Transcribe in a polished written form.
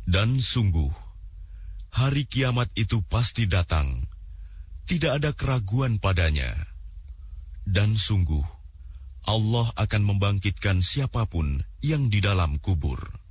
Dan sungguh, hari kiamat itu pasti datang, tidak ada keraguan padanya. Dan sungguh, Allah akan membangkitkan siapapun yang di dalam kubur.